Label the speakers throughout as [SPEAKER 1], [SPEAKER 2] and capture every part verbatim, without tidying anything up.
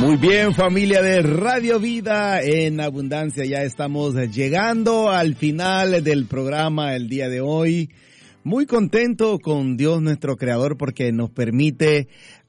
[SPEAKER 1] Muy bien, familia de Radio Vida en Abundancia, ya estamos llegando al final del programa el día de hoy. Muy contento con Dios nuestro Creador porque nos permite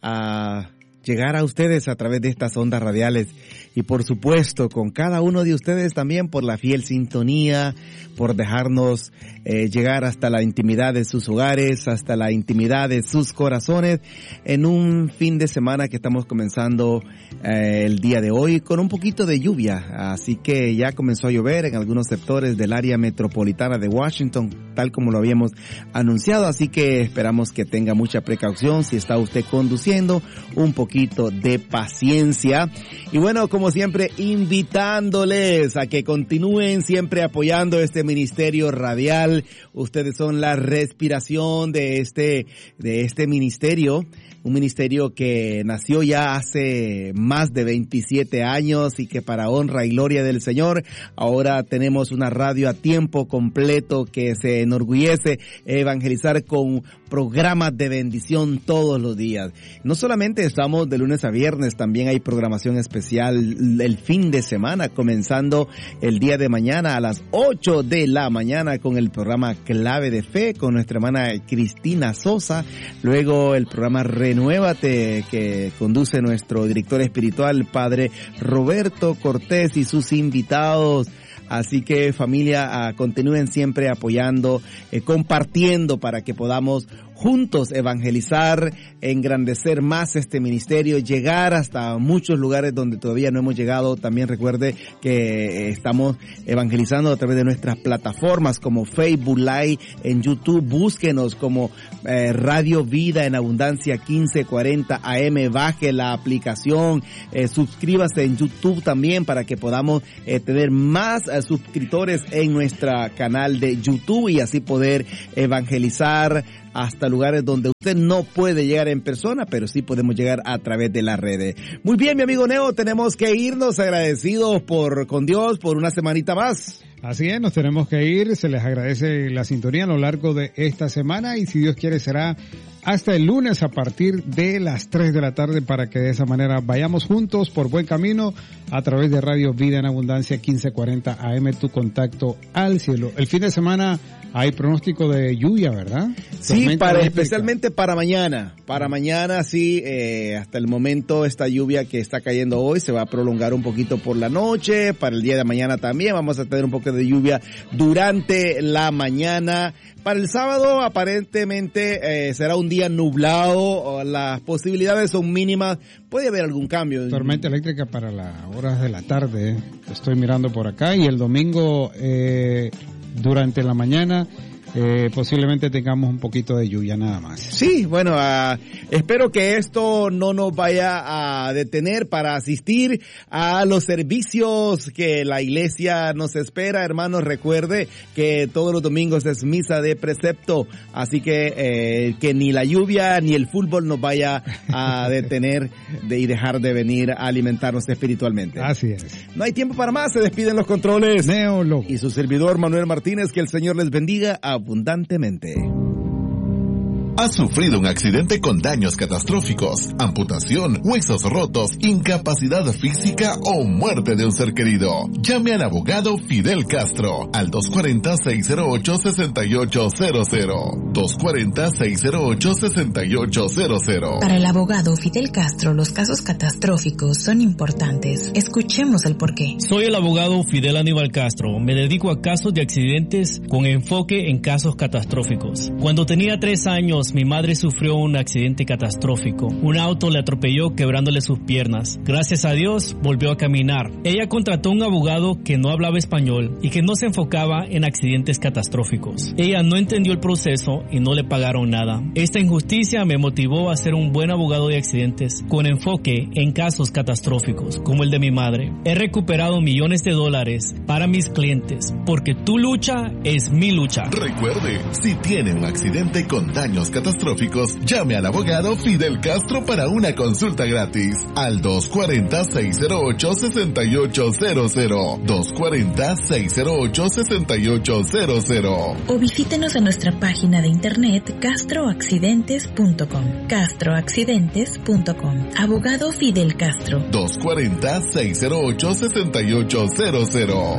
[SPEAKER 1] uh, llegar a ustedes a través de estas ondas radiales y por supuesto con cada uno de ustedes también por la fiel sintonía, por dejarnos eh, llegar hasta la intimidad de sus hogares, hasta la intimidad de sus corazones en un fin de semana que estamos comenzando eh, el día de hoy con un poquito de lluvia, así que ya comenzó a llover en algunos sectores del área metropolitana de Washington, tal como lo habíamos anunciado, así que esperamos que tenga mucha precaución si está usted conduciendo, un poquito de paciencia y bueno, como siempre invitándoles a que continúen siempre apoyando este ministerio radial. Ustedes son la respiración de este de este ministerio, un ministerio que nació ya hace más de veintisiete años y que para honra y gloria del Señor ahora tenemos una radio a tiempo completo que se enorgullece evangelizar con programas de bendición todos los días. No solamente estamos de lunes a viernes, también hay programación especial el fin de semana, comenzando el día de mañana a las ocho de la mañana con el programa Clave de Fe con nuestra hermana Cristina Sosa, luego el programa Renuévate que conduce nuestro director espiritual, Padre Roberto Cortés y sus invitados. Así que familia, uh, continúen siempre apoyando, eh, compartiendo para que podamos juntos evangelizar, engrandecer más este ministerio, llegar hasta muchos lugares donde todavía no hemos llegado. También recuerde que estamos evangelizando a través de nuestras plataformas como Facebook Live, en YouTube, búsquenos como eh, Radio Vida en Abundancia quince cuarenta A M, baje la aplicación, eh, suscríbase en YouTube también para que podamos eh, tener más eh, suscriptores en nuestro canal de YouTube y así poder evangelizar hasta lugares donde usted no puede llegar en persona, pero sí podemos llegar a través de las redes. Muy bien, mi amigo Neo, tenemos que irnos agradecidos por con Dios por una semanita más.
[SPEAKER 2] Así es, nos tenemos que ir, se les agradece la sintonía a lo largo de esta semana y si Dios quiere será hasta el lunes a partir de las tres de la tarde para que de esa manera vayamos juntos por buen camino a través de Radio Vida en Abundancia quince cuarenta A M, tu contacto al cielo. El fin de semana hay pronóstico de lluvia, ¿verdad?
[SPEAKER 1] Sí,
[SPEAKER 2] Tormenta
[SPEAKER 1] para
[SPEAKER 2] eléctrica.
[SPEAKER 1] Especialmente para mañana. Para mañana, sí, eh, hasta el momento esta lluvia que está cayendo hoy se va a prolongar un poquito por la noche. Para el día de mañana también vamos a tener un poco de lluvia durante la mañana. Para el sábado aparentemente eh, será un día nublado, las posibilidades son mínimas, puede haber algún cambio.
[SPEAKER 2] Tormenta eléctrica para las horas de la tarde, estoy mirando por acá, y el domingo eh, durante la mañana eh, posiblemente tengamos un poquito de lluvia nada más.
[SPEAKER 1] Sí, bueno, uh, espero que esto no nos vaya a detener para asistir a los servicios que la iglesia nos espera. Hermanos, recuerde que todos los domingos es misa de precepto, así que eh, que ni la lluvia ni el fútbol nos vaya a detener de, y dejar de venir a alimentarnos espiritualmente.
[SPEAKER 2] Así es.
[SPEAKER 1] No hay tiempo para más, se despiden los controles.
[SPEAKER 2] Neo Lobo.
[SPEAKER 1] Y su servidor Manuel Martínez, que el Señor les bendiga abundantemente.
[SPEAKER 3] ¿Has sufrido un accidente con daños catastróficos, amputación, huesos rotos, incapacidad física o muerte de un ser querido? Llame al abogado Fidel Castro al dos cuatro cero, seis cero ocho, seis ocho cero cero. dos cuatro cero, seis cero ocho, seis ocho cero cero.
[SPEAKER 4] Para el abogado Fidel Castro, los casos catastróficos son importantes. Escuchemos el porqué.
[SPEAKER 5] Soy el abogado Fidel Aníbal Castro. Me dedico a casos de accidentes con enfoque en casos catastróficos. Cuando tenía tres años, mi madre sufrió un accidente catastrófico. Un auto le atropelló quebrándole sus piernas. Gracias a Dios, volvió a caminar. Ella contrató un abogado que no hablaba español y que no se enfocaba en accidentes catastróficos. Ella no entendió el proceso y no le pagaron nada. Esta injusticia me motivó a ser un buen abogado de accidentes con enfoque en casos catastróficos, como el de mi madre. He recuperado millones de dólares para mis clientes, porque tu lucha es mi lucha.
[SPEAKER 3] Recuerde, si tiene un accidente con daños catastróficos, llame al abogado Fidel Castro para una consulta gratis al dos cuatro cero, seis cero ocho, seis ocho cero cero, dos cuatro cero, seis cero ocho, seis ocho cero cero.
[SPEAKER 4] O visítenos en nuestra página de internet castro accidentes punto com. castro accidentes punto com. Abogado Fidel Castro.
[SPEAKER 3] dos cuatro cero, seis cero ocho, seis ocho cero cero.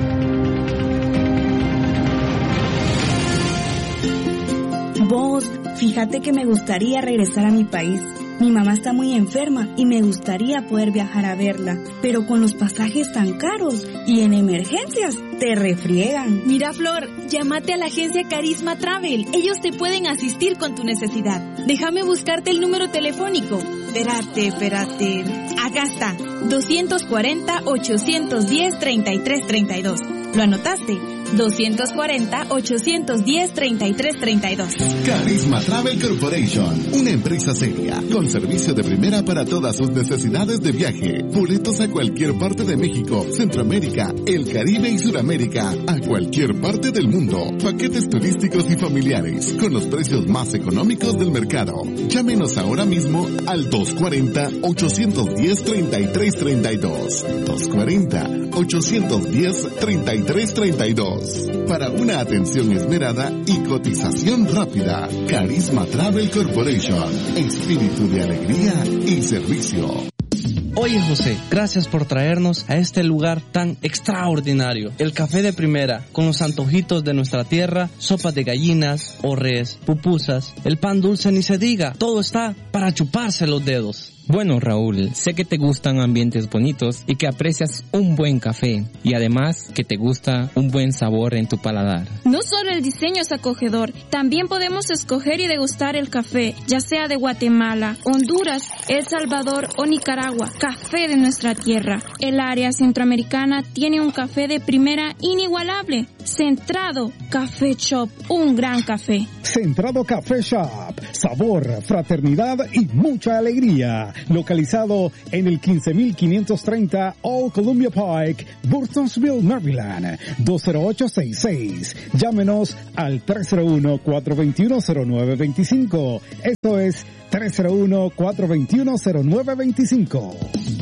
[SPEAKER 6] Vos, fíjate que me gustaría regresar a mi país. Mi mamá está muy enferma y me gustaría poder viajar a verla, pero con los pasajes tan caros y en emergencias te refriegan.
[SPEAKER 7] Mira, Flor, llámate a la agencia Carisma Travel. Ellos te pueden asistir con tu necesidad. Déjame buscarte el número telefónico. Espérate, espérate. Acá está. dos cuarenta, ochocientos diez, treinta y tres treinta y dos. ¿Lo anotaste? dos cuarenta, ochocientos diez, treinta y tres treinta y dos.
[SPEAKER 3] Carisma Travel Corporation, una empresa seria, con servicio de primera para todas sus necesidades de viaje. Boletos a cualquier parte de México, Centroamérica, el Caribe y Sudamérica, a cualquier parte del mundo. Paquetes turísticos y familiares, con los precios más económicos del mercado. Llámenos ahora mismo al dos cuarenta, ochocientos diez, treinta y tres treinta y dos. dos cuarenta, ochocientos diez, treinta y tres treinta y dos. Para una atención esmerada y cotización rápida. Carisma Travel Corporation. Espíritu de alegría y servicio.
[SPEAKER 8] Oye, José, gracias por traernos a este lugar tan extraordinario. El café de primera, con los antojitos de nuestra tierra, sopas de gallinas, orres, pupusas, el pan dulce ni se diga. Todo está para chuparse los dedos.
[SPEAKER 9] Bueno, Raúl, sé que te gustan ambientes bonitos y que aprecias un buen café y además que te gusta un buen sabor en tu paladar.
[SPEAKER 10] No solo el diseño es acogedor, también podemos escoger y degustar el café, ya sea de Guatemala, Honduras, El Salvador o Nicaragua, café de nuestra tierra. El área centroamericana tiene un café de primera inigualable. Centrado Café Shop, un gran café.
[SPEAKER 2] Centrado Café Shop, sabor, fraternidad y mucha alegría. Localizado en el quince mil quinientos treinta Old Columbia Pike, Burtonsville, Maryland, dos cero ocho seis seis. Llámenos al tres cero uno, cuatro dos uno, cero nueve dos cinco. Esto es tres cero uno, cuatro dos uno, cero nueve dos cinco.